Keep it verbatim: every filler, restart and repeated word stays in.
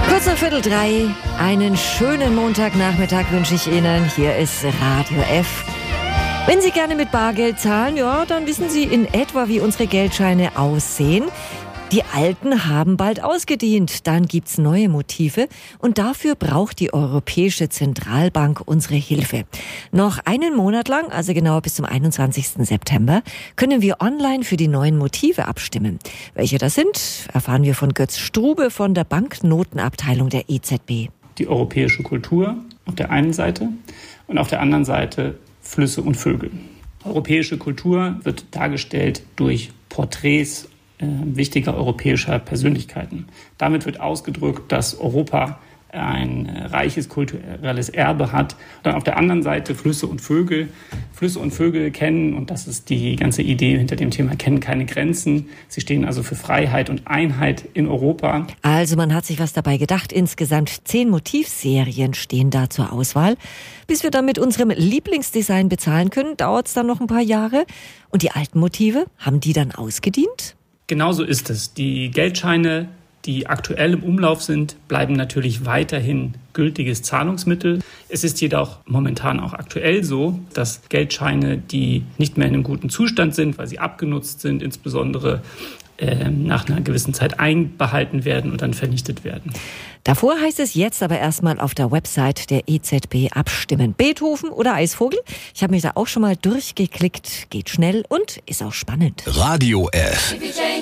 Kurz nach Viertel drei, einen schönen Montagnachmittag wünsche ich Ihnen. Hier ist Radio F. Wenn Sie gerne mit Bargeld zahlen, ja, dann wissen Sie in etwa, wie unsere Geldscheine aussehen. Die alten haben bald ausgedient, dann gibt's neue Motive und dafür braucht die Europäische Zentralbank unsere Hilfe. Noch einen Monat lang, also genau bis zum einundzwanzigsten September, können wir online für die neuen Motive abstimmen. Welche das sind, erfahren wir von Götz Strube von der Banknotenabteilung der E Z B. Die europäische Kultur auf der einen Seite und auf der anderen Seite Flüsse und Vögel. Europäische Kultur wird dargestellt durch Porträts wichtiger europäischer Persönlichkeiten. Damit wird ausgedrückt, dass Europa ein reiches kulturelles Erbe hat. Dann auf der anderen Seite Flüsse und Vögel. Flüsse und Vögel kennen, und das ist die ganze Idee hinter dem Thema, kennen keine Grenzen. Sie stehen also für Freiheit und Einheit in Europa. Also man hat sich was dabei gedacht. Insgesamt zehn Motivserien stehen da zur Auswahl. Bis wir dann mit unserem Lieblingsdesign bezahlen können, dauert es dann noch ein paar Jahre. Und die alten Motive, haben die dann ausgedient? Genauso ist es. Die Geldscheine, die aktuell im Umlauf sind, bleiben natürlich weiterhin gültiges Zahlungsmittel. Es ist jedoch momentan auch aktuell so, dass Geldscheine, die nicht mehr in einem guten Zustand sind, weil sie abgenutzt sind, insbesondere äh, nach einer gewissen Zeit einbehalten werden und dann vernichtet werden. Davor heißt es jetzt aber erstmal auf der Website der E Z B abstimmen. Beethoven oder Eisvogel? Ich habe mich da auch schon mal durchgeklickt. Geht schnell und ist auch spannend. Radio F.